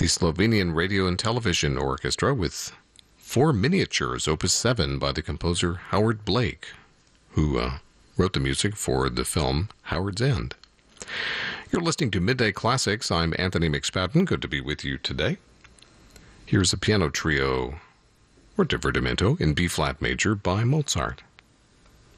the Slovenian Radio and Television Orchestra with Four Miniatures, Opus 7 by the composer Howard Blake, who wrote the music for the film Howard's End. You're listening to Midday Classics. I'm Anthony McSpadden. Good to be with you today. Here's a piano trio or divertimento in B-flat major by Mozart.